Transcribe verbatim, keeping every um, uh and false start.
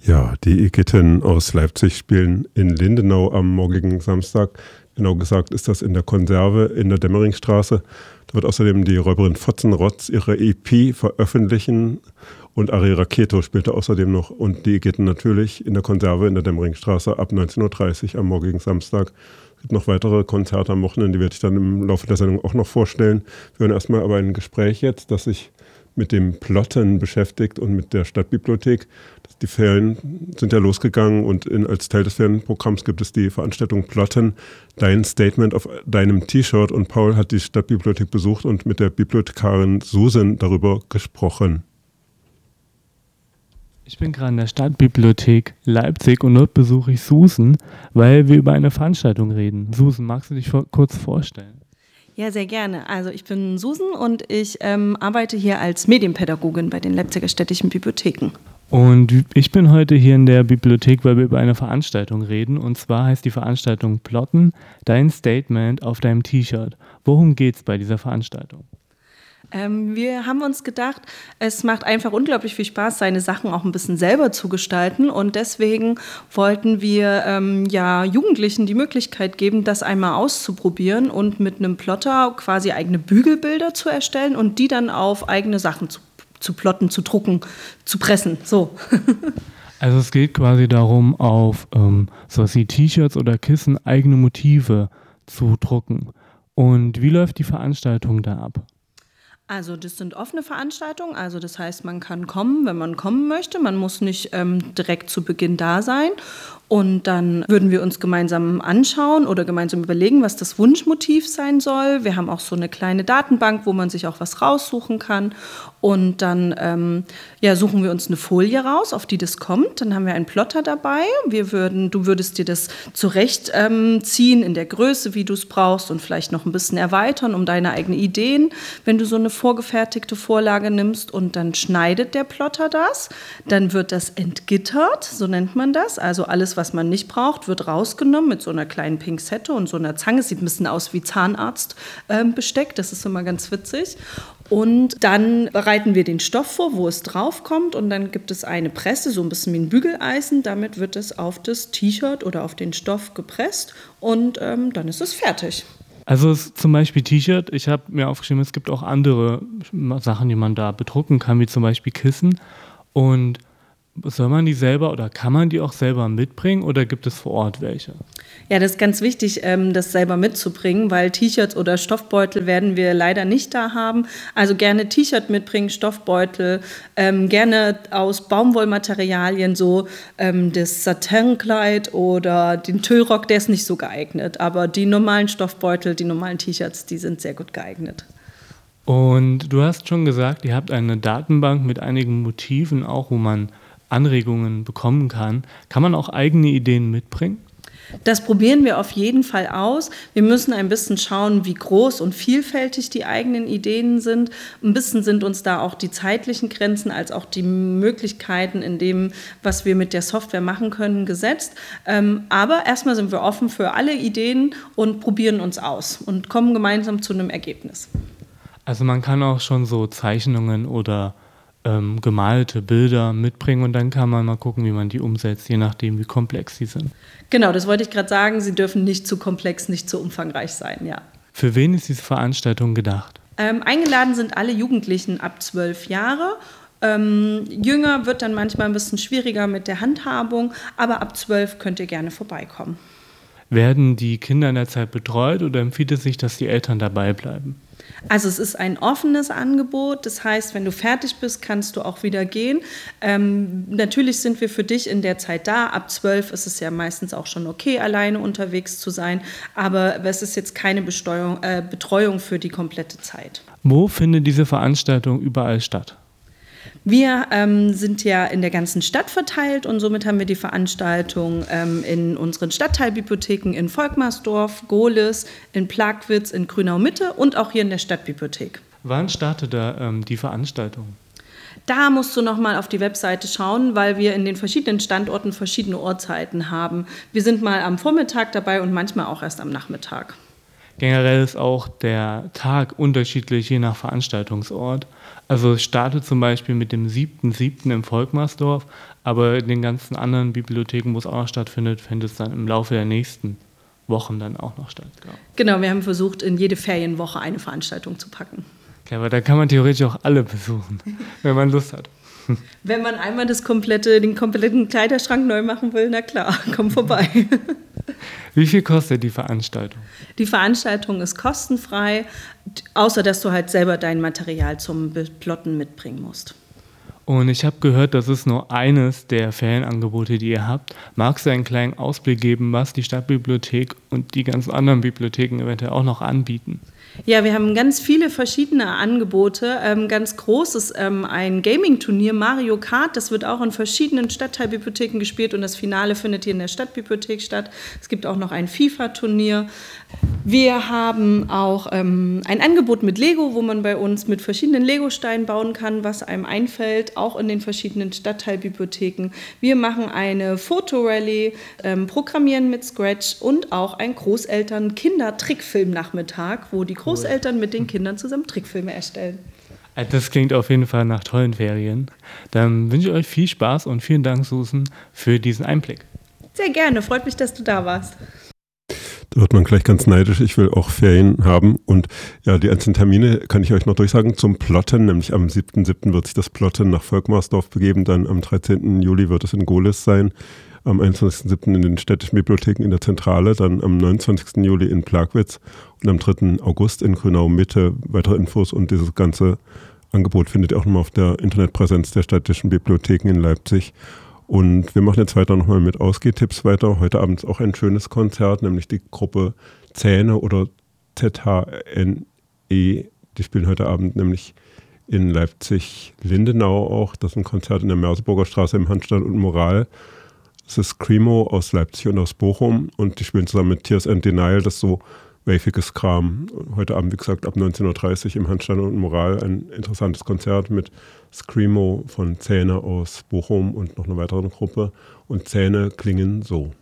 Ja, die Iketen aus Leipzig spielen in Lindenau am morgigen Samstag. Genau gesagt ist das in der Konserve in der Dämmeringstraße. Da wird außerdem die Räuberin Fotzenrotz ihre E P veröffentlichen und Ari Raketo spielte außerdem noch und die Iketen natürlich in der Konserve in der Dämmeringstraße ab neunzehn Uhr dreißig am morgigen Samstag. Es gibt noch weitere Konzerte am Wochenende, die werde ich dann im Laufe der Sendung auch noch vorstellen. Wir hören erstmal aber ein Gespräch jetzt, das sich mit dem Plotten beschäftigt und mit der Stadtbibliothek. Die Ferien sind ja losgegangen und in, als Teil des Ferienprogramms gibt es die Veranstaltung Plotten, dein Statement auf deinem T-Shirt. Und Paul hat die Stadtbibliothek besucht und mit der Bibliothekarin Susan darüber gesprochen. Ich bin gerade in der Stadtbibliothek Leipzig und dort besuche ich Susan, weil wir über eine Veranstaltung reden. Susan, magst du dich vor, kurz vorstellen? Ja, sehr gerne. Also ich bin Susan und ich ähm, arbeite hier als Medienpädagogin bei den Leipziger städtischen Bibliotheken. Und ich bin heute hier in der Bibliothek, weil wir über eine Veranstaltung reden. Und zwar heißt die Veranstaltung Plotten, dein Statement auf deinem T-Shirt. Worum geht es bei dieser Veranstaltung? Ähm, wir haben uns gedacht, es macht einfach unglaublich viel Spaß, seine Sachen auch ein bisschen selber zu gestalten. Und deswegen wollten wir ähm, ja, Jugendlichen die Möglichkeit geben, das einmal auszuprobieren und mit einem Plotter quasi eigene Bügelbilder zu erstellen und die dann auf eigene Sachen zu, zu plotten, zu drucken, zu pressen. So. Also es geht quasi darum, auf ähm, sowas wie T-Shirts oder Kissen eigene Motive zu drucken. Und wie läuft die Veranstaltung da ab? Also das sind offene Veranstaltungen, also das heißt, man kann kommen, wenn man kommen möchte. Man muss nicht ähm, direkt zu Beginn da sein. Und dann würden wir uns gemeinsam anschauen oder gemeinsam überlegen, was das Wunschmotiv sein soll. Wir haben auch so eine kleine Datenbank, wo man sich auch was raussuchen kann. Und dann ähm, ja, suchen wir uns eine Folie raus, auf die das kommt. Dann haben wir einen Plotter dabei. Wir würden, du würdest dir das zurecht ähm, ziehen in der Größe, wie du es brauchst und vielleicht noch ein bisschen erweitern um deine eigenen Ideen, wenn du so eine vorgefertigte Vorlage nimmst. Und dann schneidet der Plotter das. Dann wird das entgittert, so nennt man das. Also alles, was man nicht braucht, wird rausgenommen mit so einer kleinen Pinzette und so einer Zange. Sieht ein bisschen aus wie Zahnarztbesteck. Ähm, das ist immer ganz witzig. Und dann bereiten wir den Stoff vor, wo es draufkommt. Und dann gibt es eine Presse, so ein bisschen wie ein Bügeleisen. Damit wird es auf das T-Shirt oder auf den Stoff gepresst. Und ähm, dann ist es fertig. Also es, zum Beispiel T-Shirt, ich habe mir aufgeschrieben, es gibt auch andere Sachen, die man da bedrucken kann, wie zum Beispiel Kissen. Und soll man die selber oder kann man die auch selber mitbringen oder gibt es vor Ort welche? Ja, das ist ganz wichtig, das selber mitzubringen, weil T-Shirts oder Stoffbeutel werden wir leider nicht da haben. Also gerne T-Shirt mitbringen, Stoffbeutel, ähm, gerne aus Baumwollmaterialien, so ähm, das Satinkleid oder den Tüllrock, der ist nicht so geeignet. Aber die normalen Stoffbeutel, die normalen T-Shirts, die sind sehr gut geeignet. Und du hast schon gesagt, ihr habt eine Datenbank mit einigen Motiven auch, wo man Anregungen bekommen kann. Kann man auch eigene Ideen mitbringen? Das probieren wir auf jeden Fall aus. Wir müssen ein bisschen schauen, wie groß und vielfältig die eigenen Ideen sind. Ein bisschen sind uns da auch die zeitlichen Grenzen als auch die Möglichkeiten in dem, was wir mit der Software machen können, gesetzt. Aber erstmal sind wir offen für alle Ideen und probieren uns aus und kommen gemeinsam zu einem Ergebnis. Also man kann auch schon so Zeichnungen oder Ähm, gemalte Bilder mitbringen und dann kann man mal gucken, wie man die umsetzt, je nachdem, wie komplex sie sind. Genau, das wollte ich gerade sagen. Sie dürfen nicht zu komplex, nicht zu umfangreich sein, ja. Für wen ist diese Veranstaltung gedacht? Ähm, eingeladen sind alle Jugendlichen ab zwölf Jahre. Ähm, jünger wird dann manchmal ein bisschen schwieriger mit der Handhabung, aber ab zwölf könnt ihr gerne vorbeikommen. Werden die Kinder in der Zeit betreut oder empfiehlt es sich, dass die Eltern dabei bleiben? Also es ist ein offenes Angebot, das heißt, wenn du fertig bist, kannst du auch wieder gehen. Ähm, natürlich sind wir für dich in der Zeit da. Ab zwölf ist es ja meistens auch schon okay, alleine unterwegs zu sein, aber es ist jetzt keine Besteuerung, äh, Betreuung für die komplette Zeit. Wo findet diese Veranstaltung überall statt? Wir ähm, sind ja in der ganzen Stadt verteilt und somit haben wir die Veranstaltung ähm, in unseren Stadtteilbibliotheken in Volkmarsdorf, Gohlis, in Plagwitz, in Grünau-Mitte und auch hier in der Stadtbibliothek. Wann startet da ähm, die Veranstaltung? Da musst du noch mal auf die Webseite schauen, weil wir in den verschiedenen Standorten verschiedene Uhrzeiten haben. Wir sind mal am Vormittag dabei und manchmal auch erst am Nachmittag. Generell ist auch der Tag unterschiedlich je nach Veranstaltungsort. Also es startet zum Beispiel mit dem siebten siebten im Volkmarsdorf, aber in den ganzen anderen Bibliotheken, wo es auch noch stattfindet, findet es dann im Laufe der nächsten Wochen dann auch noch statt. Genau, genau wir haben versucht, in jede Ferienwoche eine Veranstaltung zu packen. Okay, aber da kann man theoretisch auch alle besuchen, wenn man Lust hat. Wenn man einmal das komplette, den kompletten Kleiderschrank neu machen will, na klar, komm vorbei. Wie viel kostet die Veranstaltung? Die Veranstaltung ist kostenfrei, außer dass du halt selber dein Material zum Plotten mitbringen musst. Und ich habe gehört, das ist nur eines der Ferienangebote, die ihr habt. Magst du einen kleinen Ausblick geben, was die Stadtbibliothek und die ganzen anderen Bibliotheken eventuell auch noch anbieten? Ja, wir haben ganz viele verschiedene Angebote. Ähm, ganz groß ist ähm, ein Gaming-Turnier, Mario Kart. Das wird auch in verschiedenen Stadtteilbibliotheken gespielt und das Finale findet hier in der Stadtbibliothek statt. Es gibt auch noch ein FIFA-Turnier. Wir haben auch ähm, ein Angebot mit Lego, wo man bei uns mit verschiedenen Lego-Steinen bauen kann, was einem einfällt, auch in den verschiedenen Stadtteilbibliotheken. Wir machen eine Fotorally, ähm, programmieren mit Scratch und auch einen Großeltern-Kinder-Trickfilm-Nachmittag, wo die Großeltern mit den Kindern zusammen Trickfilme erstellen. Das klingt auf jeden Fall nach tollen Ferien. Dann wünsche ich euch viel Spaß und vielen Dank, Susan, für diesen Einblick. Sehr gerne, freut mich, dass du da warst. Da wird man gleich ganz neidisch. Ich will auch Ferien haben. Und ja, die einzelnen Termine kann ich euch noch durchsagen. Zum Plotten, nämlich am siebten siebten wird sich das Plotten nach Volkmarsdorf begeben. Dann am dreizehnten Juli wird es in Gohlis sein. Am einundzwanzigsten siebten in den städtischen Bibliotheken in der Zentrale. Dann am neunundzwanzigsten Juli in Plagwitz. Und am dritten August in Grünau-Mitte. Weitere Infos und dieses ganze Angebot findet ihr auch nochmal auf der Internetpräsenz der städtischen Bibliotheken in Leipzig. Und wir machen jetzt weiter nochmal mit Ausgehtipps weiter. Heute Abend ist auch ein schönes Konzert, nämlich die Gruppe Zähne oder Z H N E. Die spielen heute Abend nämlich in Leipzig-Lindenau auch. Das ist ein Konzert in der Merseburger Straße im Handstand und Moral. Das ist Screamo aus Leipzig und aus Bochum und die spielen zusammen mit Tears and Denial, das ist so waviges Kram. Heute Abend, wie gesagt, ab neunzehn Uhr dreißig im Handstand und Moral ein interessantes Konzert mit Screamo von Zähne aus Bochum und noch einer weiteren Gruppe. Und Zähne klingen so.